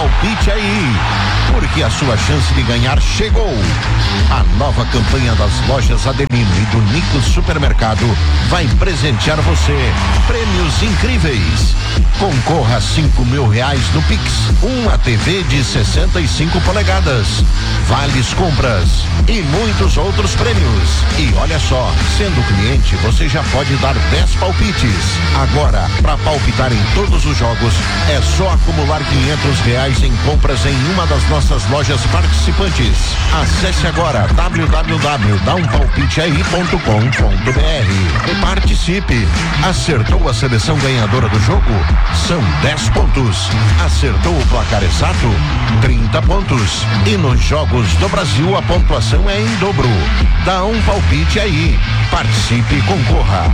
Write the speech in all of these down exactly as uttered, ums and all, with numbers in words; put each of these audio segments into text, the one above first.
palpite aí, porque a sua chance de ganhar chegou. A nova campanha das lojas Adelino e do Nico Supermercado vai presentear você prêmios incríveis. Concorra a cinco mil reais no Pix, uma T V de sessenta e cinco polegadas, vales compras e muitos outros prêmios. E olha só, sendo cliente, você já pode dar dez palpites. Agora, para palpitar em todos os jogos, é só acumular quinhentos reais em compras em uma das nossas lojas participantes. Acesse agora w w w ponto dá um palpite aí ponto com ponto b r. Participe. Acertou a seleção ganhadora do jogo? São dez pontos. Acertou o placar exato? trinta pontos. E nos jogos do Brasil a pontuação é em dobro. Dá um palpite aí. Participe e concorra.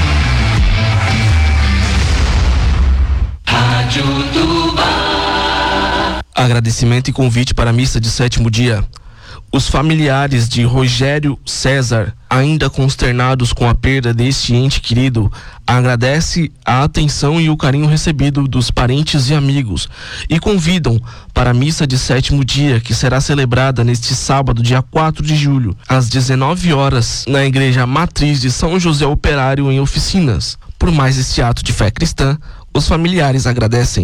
Rádio Tubá. Agradecimento e convite para a missa de sétimo dia. Os familiares de Rogério César, ainda consternados com a perda deste ente querido, agradecem a atenção e o carinho recebido dos parentes e amigos e convidam para a missa de sétimo dia, que será celebrada neste sábado, dia quatro de julho, às dezenove horas, na Igreja Matriz de São José Operário, em Oficinas. Por mais este ato de fé cristã, os familiares agradecem.